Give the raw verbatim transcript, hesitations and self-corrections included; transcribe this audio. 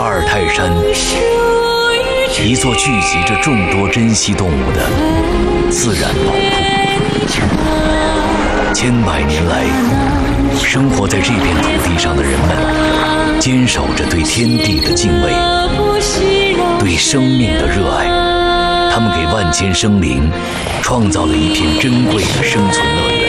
尔泰山，一座聚集着众多珍稀动物的自然宝库。千百年来，生活在这片土地上的人们，坚守着对天地的敬畏，对生命的热爱。他们给万千生灵创造了一片珍贵的生存乐园。